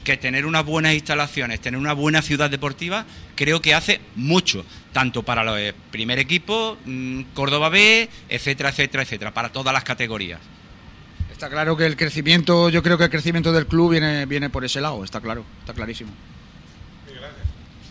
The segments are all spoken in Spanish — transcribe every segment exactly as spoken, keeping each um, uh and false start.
que tener unas buenas instalaciones, tener una buena ciudad deportiva, creo que hace mucho, tanto para los primer equipo, Córdoba B, etcétera, etcétera, etcétera, para todas las categorías. Está claro que el crecimiento, yo creo que el crecimiento del club viene, viene por ese lado, está claro, está clarísimo. Sí, gracias.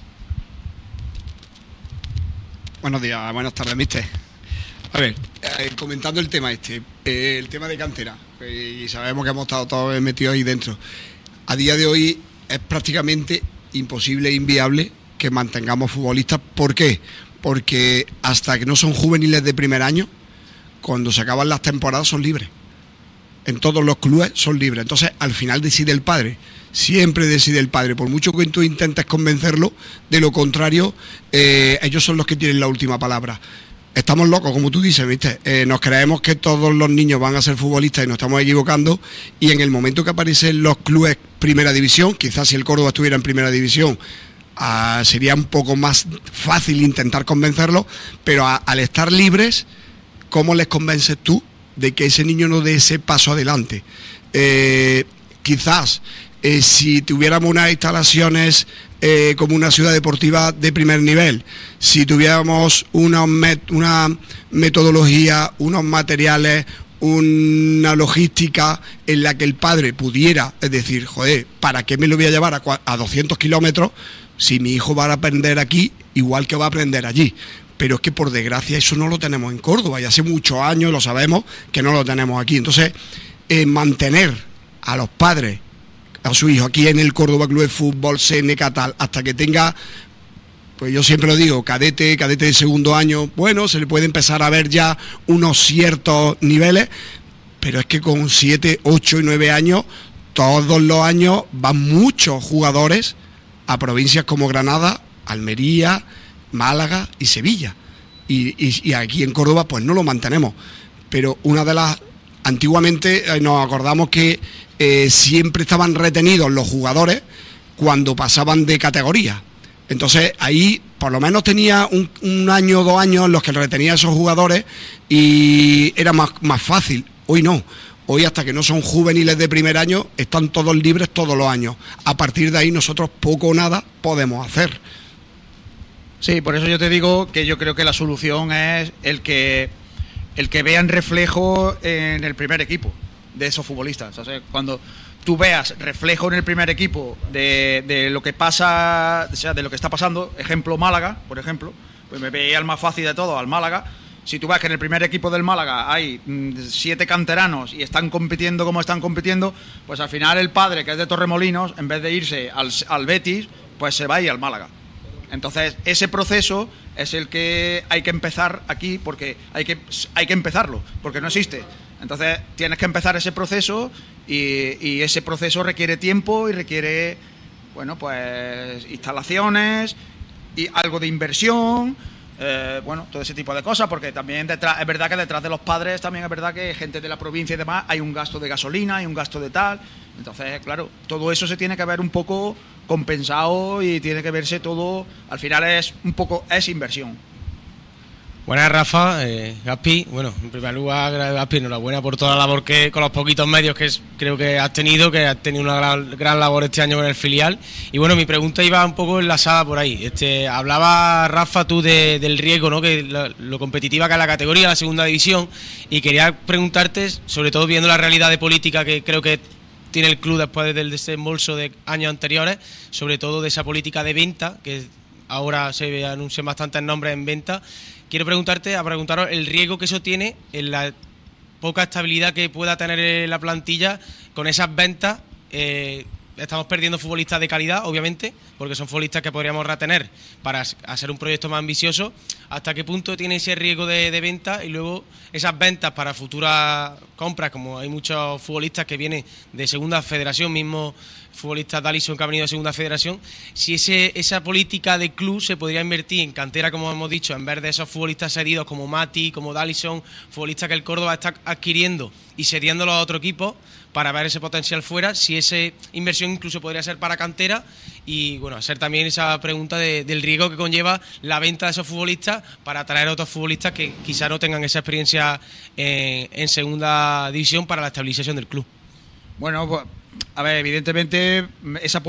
Buenos días, buenas tardes, mister. A ver, eh, comentando el tema este, eh, el tema de cantera, eh, y sabemos que hemos estado todos metidos ahí dentro. A día de hoy es prácticamente imposible e inviable que mantengamos futbolistas. ¿Por qué? Porque hasta que no son juveniles de primer año, cuando se acaban las temporadas son libres. En todos los clubes son libres. Entonces, al final decide el padre. Siempre decide el padre. Por mucho que tú intentes convencerlo, de lo contrario, eh, ellos son los que tienen la última palabra. Estamos locos, como tú dices, ¿viste? Eh, nos creemos que todos los niños van a ser futbolistas y nos estamos equivocando, y en el momento que aparecen los clubes primera división, quizás si el Córdoba estuviera en primera división, uh, sería un poco más fácil intentar convencerlos, pero a, al estar libres, ¿cómo les convences tú de que ese niño no dé ese paso adelante? Eh, quizás eh, si tuviéramos unas instalaciones eh, como una ciudad deportiva de primer nivel, si tuviéramos una, met, una metodología, unos materiales, una logística en la que el padre pudiera, es decir, joder, ¿para qué me lo voy a llevar a, a doscientos kilómetros si mi hijo va a aprender aquí igual que va a aprender allí? Pero es que por desgracia eso no lo tenemos en Córdoba, y hace muchos años lo sabemos que no lo tenemos aquí. Entonces, eh, mantener a los padres, a su hijo aquí en el Córdoba Club de Fútbol, C N K tal, hasta que tenga, pues yo siempre lo digo, cadete, cadete de segundo año, bueno, se le puede empezar a ver ya unos ciertos niveles, pero es que con siete, ocho y nueve años, todos los años van muchos jugadores a provincias como Granada, Almería, Málaga y Sevilla, y, y, y aquí en Córdoba pues no lo mantenemos. Pero una de las, antiguamente eh, nos acordamos que eh, siempre estaban retenidos los jugadores cuando pasaban de categoría. Entonces ahí por lo menos tenía un, un año o dos años en los que retenía a esos jugadores y era más, más fácil. Hoy no. Hoy, hasta que no son juveniles de primer año, están todos libres todos los años. A partir de ahí nosotros poco o nada podemos hacer. Sí, por eso yo te digo que yo creo que la solución es el que el que vean reflejo en el primer equipo de esos futbolistas. O sea, cuando tú veas reflejo en el primer equipo de, de lo que pasa, o sea, de lo que está pasando, ejemplo Málaga, por ejemplo, pues me veía el más fácil de todo, al Málaga. Si tú ves que en el primer equipo del Málaga hay mmm, siete canteranos y están compitiendo como están compitiendo, pues al final el padre, que es de Torremolinos, en vez de irse al, al Betis, pues se va a ir al Málaga. Entonces, ese proceso es el que hay que empezar aquí, porque hay que, hay que empezarlo, porque no existe. Entonces, tienes que empezar ese proceso y, y ese proceso requiere tiempo y requiere, bueno, pues instalaciones y algo de inversión, eh, bueno, todo ese tipo de cosas, porque también detrás, es verdad que detrás de los padres también es verdad que gente de la provincia y demás, hay un gasto de gasolina, hay un gasto de tal. Entonces, claro, todo eso se tiene que ver un poco compensado y tiene que verse todo, al final es un poco, es inversión. Buenas, Rafa, eh, Gaspi. Bueno, en primer lugar, Gaspi, enhorabuena por toda la labor que, con los poquitos medios que es, creo que has tenido, que has tenido una gran, gran labor este año con el filial. Y bueno, mi pregunta iba un poco enlazada por ahí. Este, hablaba, Rafa, tú de, del riesgo, ¿no? Que lo, lo competitiva que es la categoría, la segunda división, y quería preguntarte, sobre todo viendo la realidad de política que creo que tiene el club después del desembolso de años anteriores, sobre todo de esa política de venta, que ahora se anuncian bastantes nombres en venta. Quiero preguntarte, a preguntaros el riesgo que eso tiene en la poca estabilidad que pueda tener la plantilla con esas ventas. Eh, estamos perdiendo futbolistas de calidad, obviamente, porque son futbolistas que podríamos retener para hacer un proyecto más ambicioso. ¿Hasta qué punto tiene ese riesgo de, de venta? Y luego esas ventas para futuras compras, como hay muchos futbolistas que vienen de segunda federación, mismo futbolistas de Alison que han venido de segunda federación, si ese, esa política de club se podría invertir en cantera, como hemos dicho, en vez de esos futbolistas cedidos como Mati, como Dallison, futbolistas que el Córdoba está adquiriendo y cediéndolos a otro equipo para ver ese potencial fuera, si esa inversión incluso podría ser para cantera. Y bueno, hacer también esa pregunta de, del riesgo que conlleva la venta de esos futbolistas para atraer a otros futbolistas que quizá no tengan esa experiencia en, en segunda división para la estabilización del club. Bueno, pues a ver, evidentemente esa